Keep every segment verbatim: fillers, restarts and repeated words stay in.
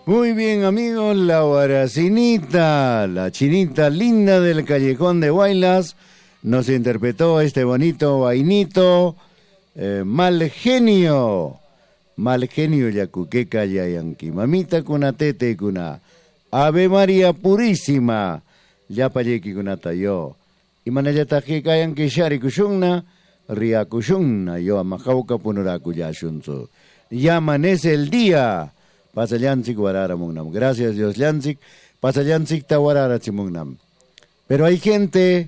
Muy bien, amigos, la Guaracinita, la chinita linda del Callejón de Huaylas, nos interpretó este bonito vainito, eh, Mal Genio, Mal Genio Yacuqueca Yayanqui, mamita kuna tete kuna, Ave María Purísima, Yapayeki kuna tayo, y manayataje Kayanqui Shari Kushunna, Ria Kushunna, yo amajauca punuraku yashunzo. Ya amanece el día. Pasa Llansik Warara Mungnam. Gracias Dios Llansik. Pasa Llansik Tawarara Chimungnam. Pero hay gente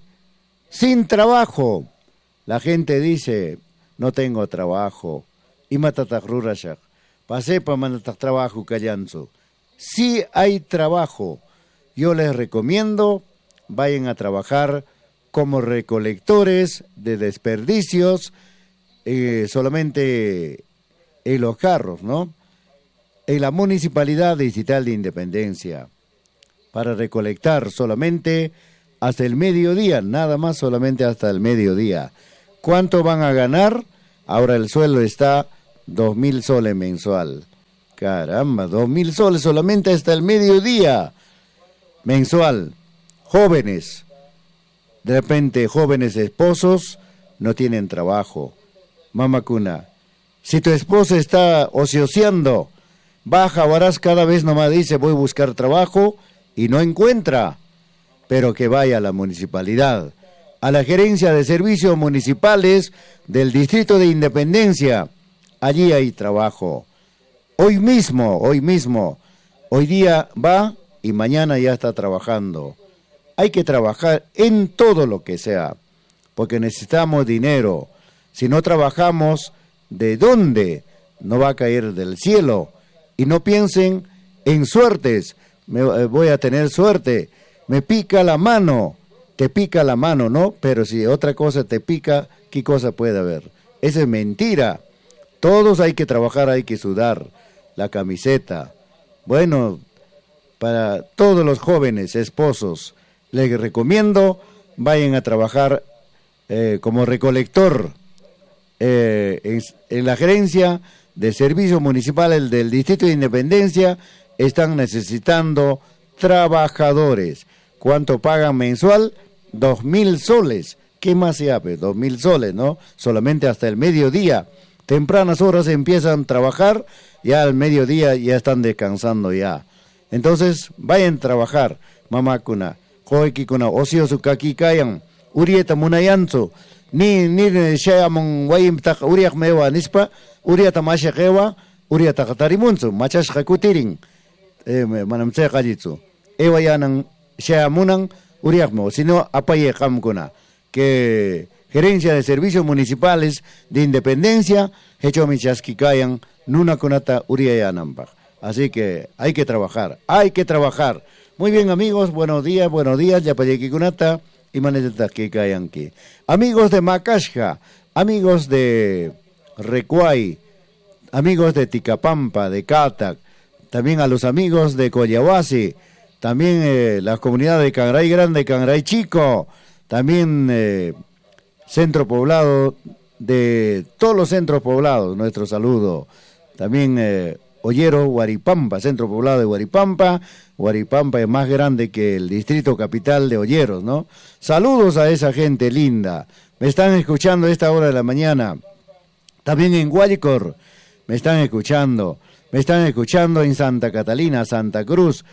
sin trabajo. La gente dice, no tengo trabajo. Y matatajrurashak. Pasé para mandatar trabajo callanzo. Sí hay trabajo. Yo les recomiendo, vayan a trabajar como recolectores de desperdicios, eh, solamente en los carros, ¿no? En la Municipalidad Distrital de Independencia, para recolectar solamente hasta el mediodía, nada más solamente hasta el mediodía. ¿Cuánto van a ganar? Ahora el sueldo está dos mil soles mensual. Caramba, dos mil soles solamente hasta el mediodía mensual. Jóvenes, de repente jóvenes esposos no tienen trabajo. Mamacuna, si tu esposa está ocioseando, baja a Huaraz cada vez nomás dice voy a buscar trabajo y no encuentra, pero que vaya a la municipalidad, a la gerencia de servicios municipales del Distrito de Independencia, allí hay trabajo. Hoy mismo, hoy mismo, hoy día va y mañana ya está trabajando. Hay que trabajar en todo lo que sea, porque necesitamos dinero. Si no trabajamos, ¿de dónde? No va a caer del cielo. Y no piensen en suertes, me, eh, voy a tener suerte, me pica la mano, te pica la mano, ¿no? Pero si otra cosa te pica, ¿qué cosa puede haber? Esa es mentira. Todos hay que trabajar, hay que sudar la camiseta. Bueno, para todos los jóvenes esposos, les recomiendo, vayan a trabajar eh, como recolector eh, en, en la gerencia de servicios municipales del Distrito de Independencia. Están necesitando trabajadores. ¿Cuánto pagan mensual? Dos mil soles. ¿Qué más se hace? Dos mil soles, ¿no? Solamente hasta el mediodía. Tempranas horas empiezan a trabajar, ya al mediodía ya están descansando ya. Entonces, vayan a trabajar, mamá kuna. Joeki kuna, ocioso kaki kayan, urieta munayanzo, ni ni shayamon wayim tak uriak mewa nispa, uriata mashakewa, uriata katarimunzo, machas hakutiring, eh, manamse kajitsu. Ewa yanang shayamunan uriak mewa, sino apaye kamkuna, que Gerencia de Servicios Municipales de Independencia, hecho michaski kayan, nuna kunata uriayanambak. Así que hay que trabajar, hay que trabajar. Muy bien, amigos, buenos días, buenos días, Yapayeki Kunata y Manetaki Kayanki. Amigos de Macashka, amigos de Recuay, amigos de Ticapampa, de Catac, también a los amigos de Coyahuasi, también eh, la comunidad de Cangray Grande, Cangray Chico, también eh, centro poblado, de todos los centros poblados, nuestro saludo. También eh, Ollero, Huaripampa, centro poblado de Huaripampa. Huaripampa es más grande que el distrito capital de Olleros, ¿no? Saludos a esa gente linda. Me están escuchando a esta hora de la mañana. También en Guaycor me están escuchando. Me están escuchando en Santa Catalina, Santa Cruz.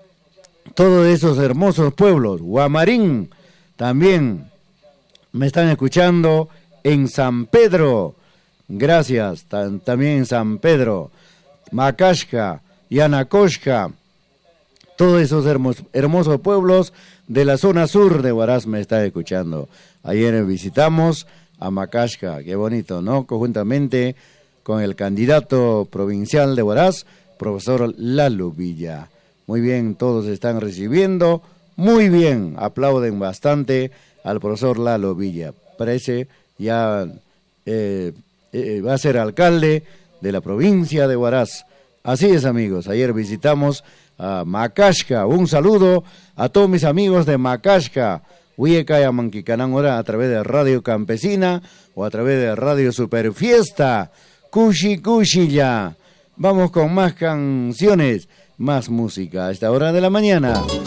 Todos esos hermosos pueblos. Guamarín también me están escuchando en San Pedro. Gracias. Tam- también en San Pedro. Macashka, Yanacoshka, todos esos hermos, hermosos pueblos de la zona sur de Huaraz me están escuchando. Ayer visitamos a Macashka, qué bonito, ¿no? Conjuntamente con el candidato provincial de Huaraz, profesor Lalo Villa. Muy bien, todos están recibiendo, muy bien, aplauden bastante al profesor Lalo Villa. Parece ya eh, eh, va a ser alcalde de la provincia de Huaraz. Así es, amigos, ayer visitamos a Macashka. Un saludo a todos mis amigos de Macashka. Huyeca Manquicanán ahora a través de Radio Campesina o a través de Radio Superfiesta. Cushi Cushi ya. Vamos con más canciones, más música a esta hora de la mañana.